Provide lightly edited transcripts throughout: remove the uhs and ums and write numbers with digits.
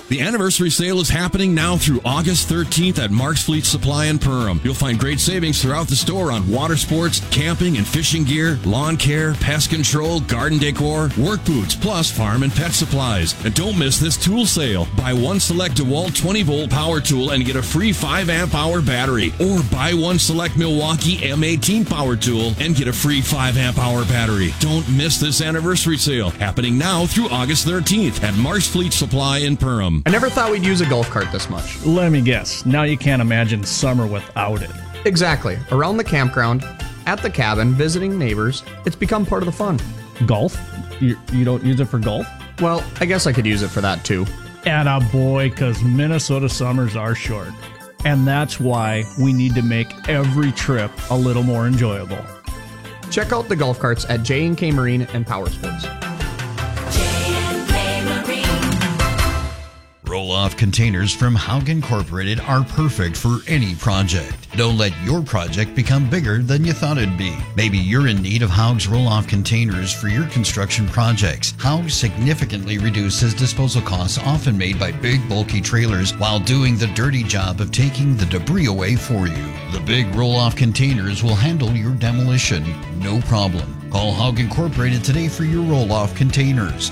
The anniversary sale is happening now through August 13th at Mark's Fleet Supply in Perham. You'll find great savings throughout the store on water sports, camping and fishing gear, lawn care, pest control, garden decor, work boots, plus farm and pet supplies. And don't miss this tool sale. Buy one select DeWalt 20-volt power tool and get a free 5-amp-hour battery. Or buy one select Milwaukee M18 power tool and get a free 5-amp-hour battery. Don't miss this anniversary sale, happening now through August 13th at Mark's Fleet Supply in Perham. I never thought we'd use a golf cart this much. Let me guess. Now you can't imagine summer without it. Exactly. Around the campground, at the cabin, visiting neighbors, it's become part of the fun. Golf? You don't use it for golf? Well, I guess I could use it for that too. Attaboy, because Minnesota summers are short. And that's why we need to make every trip a little more enjoyable. Check out the golf carts at J&K Marine and Power Sports. Roll-off containers from Haug Incorporated are perfect for any project. Don't let your project become bigger than you thought it'd be. Maybe you're in need of Haug's roll-off containers for your construction projects. Haug significantly reduces disposal costs often made by big, bulky trailers while doing the dirty job of taking the debris away for you. The big roll-off containers will handle your demolition, no problem. Call Haug Incorporated today for your roll-off containers.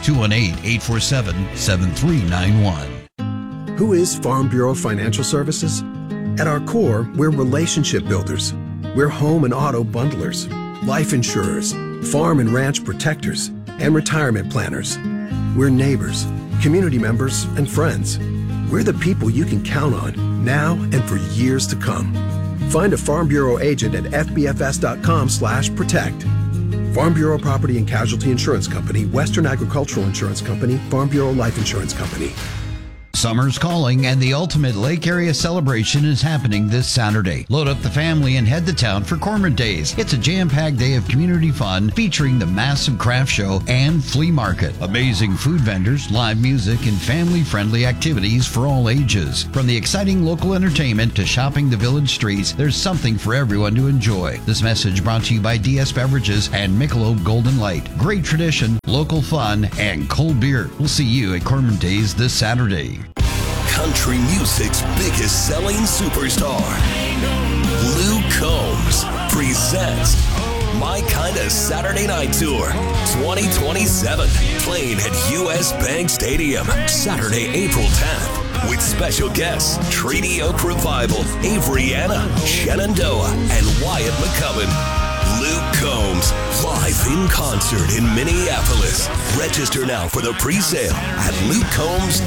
218-847-7391. Who is Farm Bureau Financial Services? At our core, we're relationship builders. We're home and auto bundlers, life insurers, farm and ranch protectors, and retirement planners. We're neighbors, community members, and friends. We're the people you can count on now and for years to come. Find a Farm Bureau agent at fbfs.com/protect. Farm Bureau Property and Casualty Insurance Company, Western Agricultural Insurance Company, Farm Bureau Life Insurance Company. Summer's calling, and the ultimate lake area celebration is happening this Saturday. Load up the family and head to town for Cormorant Days. It's a jam-packed day of community fun featuring the massive craft show and flea market. Amazing food vendors, live music, and family-friendly activities for all ages. From the exciting local entertainment to shopping the village streets, there's something for everyone to enjoy. This message brought to you by DS Beverages and Michelob Golden Light. Great tradition, local fun, and cold beer. We'll see you at Cormorant Days this Saturday. Country music's biggest selling superstar, Luke Combs, presents My Kinda Saturday Night Tour 2027, playing at US Bank Stadium, Saturday, April 10th, with special guests Treaty Oak Revival, Avery-Anna, Shenandoah, and Wyatt McCubbin. Luke Combs, live in concert in Minneapolis. Register now for the pre-sale at lukecombs.com.